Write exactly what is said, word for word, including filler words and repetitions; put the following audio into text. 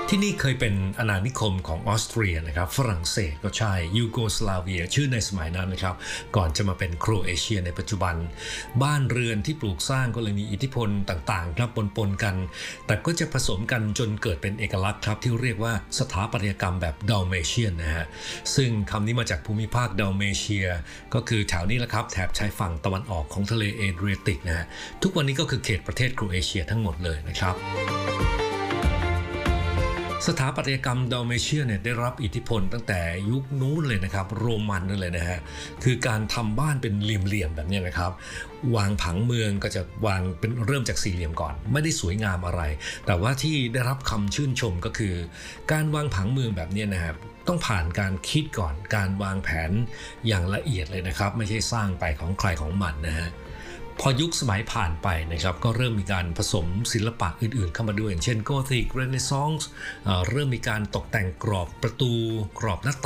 ที่นี่เคยเป็นอาณานิคมของออสเตรียนะครับฝรั่งเศสก็ใช่ยูโกสลาเวียชื่อในสมัยนั้นนะครับก่อนจะมาเป็นโครเอเชียในปัจจุบันบ้านเรือนที่ปลูกสร้างก็เลยมีอิทธิพลต่างๆครับปนๆกันแต่ก็จะผสมกันจนเกิดเป็นเอกลักษณ์ครับที่เรียกว่าสถาปัตยกรรมแบบดัลเมเชียนนะฮะซึ่งคำนี้มาจากภูมิภาคดัลเมเชียก็คือแถวนี้แหละครับแถบชายฝั่งตะวันออกของทะเลเอเดรียติกนะฮะทุกวันนี้ก็คือเขตประเทศโครเอเชียทั้งหมดเลยนะครับสถาปัตยกรรมดัลเมเชียเนี่ยได้รับอิทธิพลตั้งแต่ยุคนู้นเลยนะครับโรมันนั่นเลยนะฮะคือการทำบ้านเป็นเหลี่ยมๆแบบนี้นะครับวางผังเมืองก็จะวางเป็นเริ่มจากสี่เหลี่ยมก่อนไม่ได้สวยงามอะไรแต่ว่าที่ได้รับคำชื่นชมก็คือการวางผังเมืองแบบนี้นะครับต้องผ่านการคิดก่อนการวางแผนอย่างละเอียดเลยนะครับไม่ใช่สร้างไปของใครของมันนะฮะพอยุคสมัยผ่านไปนะครับก็เริ่มมีการผสมศิลปะอื่นๆเข้ามาด้วยอย่างเช่นโกธิกเรเนซองส์เริ่มมีการตกแต่งกรอบประตูกรอบหน้า